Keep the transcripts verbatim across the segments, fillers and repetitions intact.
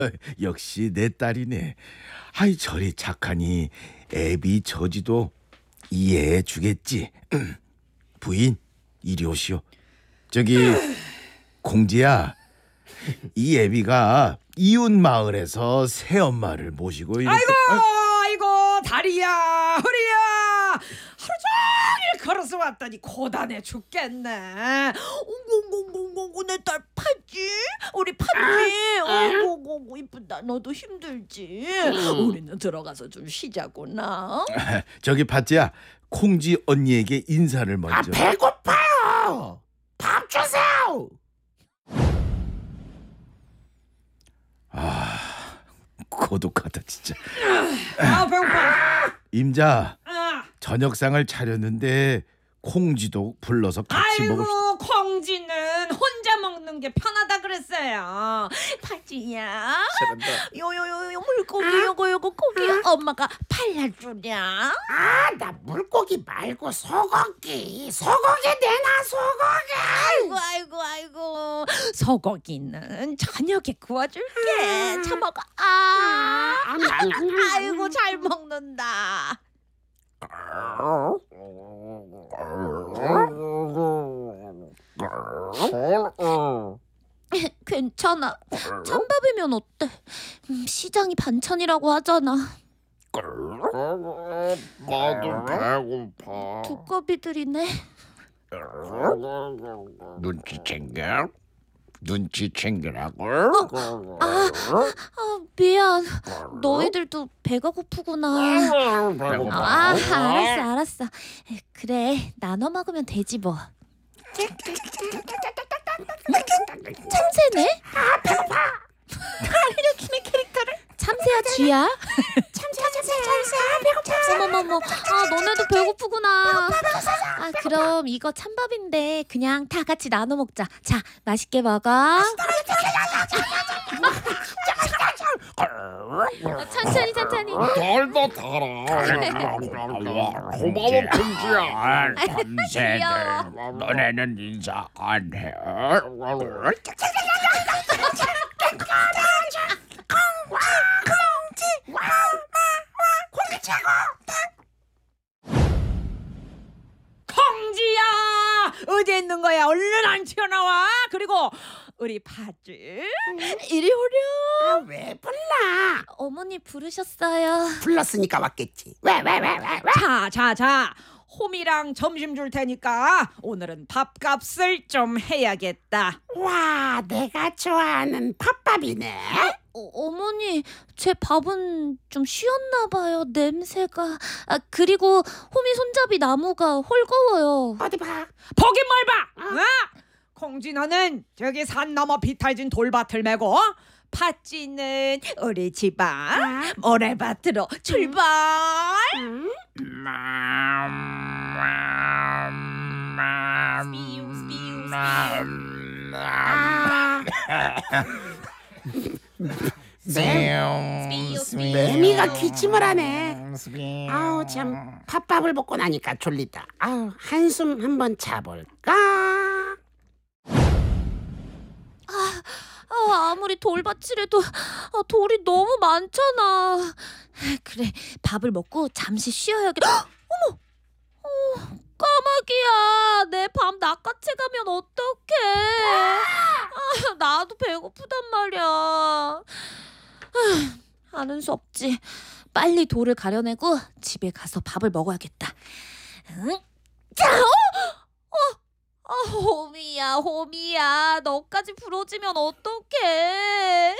역시 내 딸이네. 아이 저리 착하니 애비 처지도 이해해 주겠지. 부인 이리 오시오. 저기 공지야, 이 애비가 이웃 마을에서 새엄마를 모시고 이렇게. 아이고 아이고 다리야 허리야 하루 종일 걸어서 왔더니 고단해 죽겠네. 옹공공공공 내 딸 팥지? 우리 팥지? 어이구 이쁘다. 너도 힘들지? 우리는 들어가서 좀 쉬자꾸나. 저기 팥지야, 콩지 언니에게 인사를 아, 먼저. 배고파요. 밥 주세요. 고독하다 진짜. 아 배고파. 임자, 아. 저녁상을 차렸는데 콩지도 불러서 같이 아이고 먹읍시다. 콩지는 혼자 먹는 게 편하다 그랬어요. 팥지야 요요요요 물고기 요거 요거 고기 엄마가 팔려주냐? 아, 나 물고기 말고 소고기. 소고기 내놔, 소고기. 아이고 아이고 아이고 소고기는 저녁에 구워줄게. 차 먹어. 아 아이고 잘 먹는다. 괜찮아. 찬밥이면 어때? 음, 시장이 반찬이라고 하잖아. 나도 배고파. 두꺼비들이네. 눈치 챙겨? 눈치 챙기라고? 아, 아 미안. 너희들도 배가 고프구나. 아 알았어 알았어. 그래 나눠 먹으면 되지 뭐. 참새네? 아, 배고파. 가리키는 캐릭터를 참새야 쥐야? 참새, 참새, 참새. 배고파. 어머머머, 아 너네도 배고프구나. 아 그럼 이거 찬밥인데 그냥 다 같이 나눠 먹자. 자 맛있게 먹어. 어, 천천히 천천히. 달도 달아. 고마워, 콩지야. 귀여워. 너네는 인사 안 해? 콩지야 어디 있는 거야? 얼른 안 튀어나와. 그리고 우리 팥쥐 이리 오렴. 아, 왜 불러? 어머니 부르셨어요. 불렀으니까 왔겠지. 왜, 왜, 왜, 왜, 왜? 자, 자, 자. 홈이랑 점심 줄 테니까 오늘은 밥값을 좀 해야겠다. 와, 내가 좋아하는 팥밥이네. 어, 어머니, 제 밥은 좀 쉬었나 봐요. 냄새가. 아, 그리고 홈이 손잡이 나무가 헐거워요. 어디 봐. 보긴 뭘 봐. 어? 콩지 너는 저기 산 너머 비탈진 돌밭을 메고 팥쥐는 우리 집안 모래밭으로 출발. 스피우, 스피우, 스피우. 매미가 기침을 하네. 아우 참, 팥밥을 먹고 나니까 졸리다. 아우 한숨 한번 자볼까? 아, 아무리 돌밭이라도 아, 돌이 너무 많잖아. 그래, 밥을 먹고 잠시 쉬어야겠. 헉! 어머, 어, 까마귀야, 내 밥 낚아채 가면 어떡해? 아, 나도 배고프단 말이야. 아, 하는 수 없지. 빨리 돌을 가려내고 집에 가서 밥을 먹어야겠다. 응? 자, 어? 어? 아, 호미야, 호미야, 너까지 부러지면 어떡해?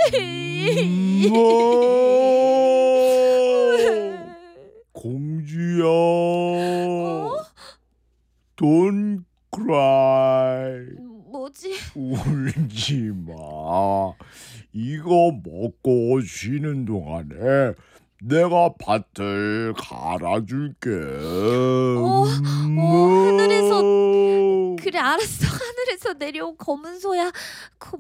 공주야, 어? don't cry. 뭐지? 울지 마. 이거 먹고 쉬는 동안에 내가 밭을 갈아줄게. 어, 어, 하늘에서- 음. 그래 알았어. 하늘에서 내려온 검은 소야, 고마워.